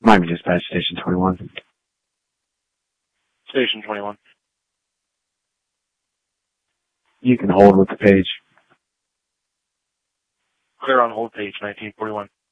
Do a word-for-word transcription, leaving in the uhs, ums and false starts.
Miami Dispatch, Station twenty-one. Station twenty-one. You can hold with the page. Clear on hold page nineteen forty-one.